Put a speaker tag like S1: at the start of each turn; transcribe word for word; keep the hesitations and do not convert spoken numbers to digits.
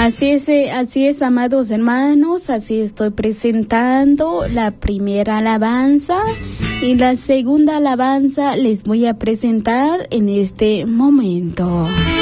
S1: Así es, eh, así es, amados hermanos, así estoy presentando la primera alabanza y la segunda alabanza les voy a presentar en este momento.